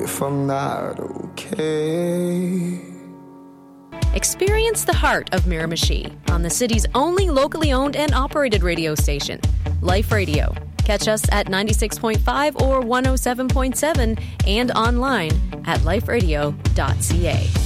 if I'm not okay. Experience the heart of Miramichi on the city's only locally owned and operated radio station, Life Radio. Catch us at 96.5 or 107.7 and online at liferadio.ca.